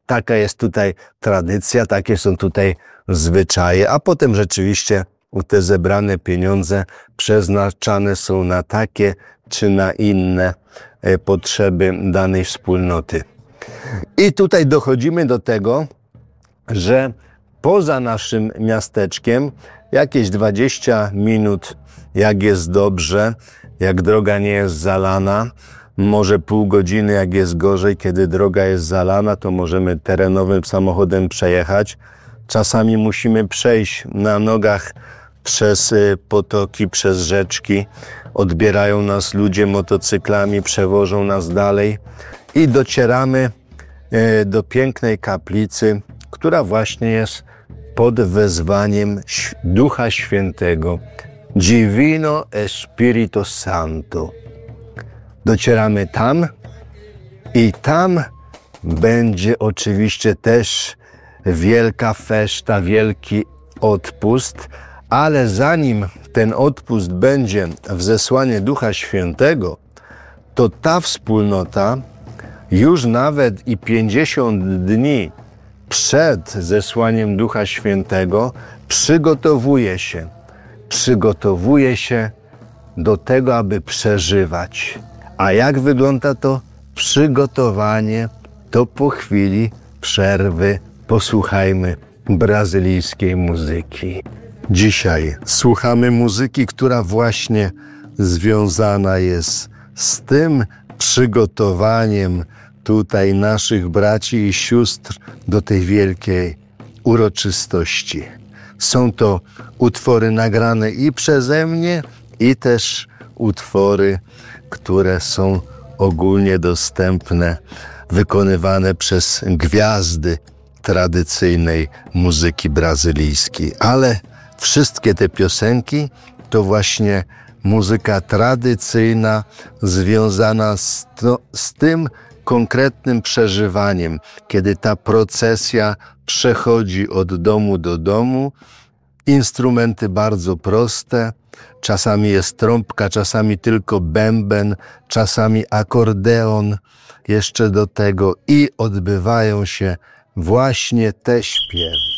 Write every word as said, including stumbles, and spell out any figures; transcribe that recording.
taka jest tutaj tradycja, takie są tutaj zwyczaje, a potem rzeczywiście te zebrane pieniądze przeznaczane są na takie czy na inne potrzeby danej wspólnoty. I tutaj dochodzimy do tego, że poza naszym miasteczkiem jakieś dwadzieścia minut, jak jest dobrze, jak droga nie jest zalana, może pół godziny, jak jest gorzej, kiedy droga jest zalana, to możemy terenowym samochodem przejechać. Czasami musimy przejść na nogach przez potoki, przez rzeczki. Odbierają nas ludzie motocyklami, przewożą nas dalej i docieramy do pięknej kaplicy, która właśnie jest pod wezwaniem Ducha Świętego. Divino Spirito Santo. Docieramy tam i tam będzie oczywiście też wielka feszta, wielki odpust, ale zanim ten odpust będzie w zesłanie Ducha Świętego, to ta wspólnota już nawet i pięćdziesiąt dni przed zesłaniem Ducha Świętego przygotowuje się, przygotowuje się do tego, aby przeżywać. A jak wygląda to przygotowanie, to po chwili przerwy posłuchajmy brazylijskiej muzyki. Dzisiaj słuchamy muzyki, która właśnie związana jest z tym przygotowaniem tutaj naszych braci i sióstr do tej wielkiej uroczystości. Są to utwory nagrane i przeze mnie, i też utwory, które są ogólnie dostępne, wykonywane przez gwiazdy tradycyjnej muzyki brazylijskiej. Ale wszystkie te piosenki to właśnie muzyka tradycyjna, związana z, to, z tym konkretnym przeżywaniem, kiedy ta procesja przechodzi od domu do domu. Instrumenty bardzo proste, czasami jest trąbka, czasami tylko bęben, czasami akordeon jeszcze do tego i odbywają się właśnie te śpiewy.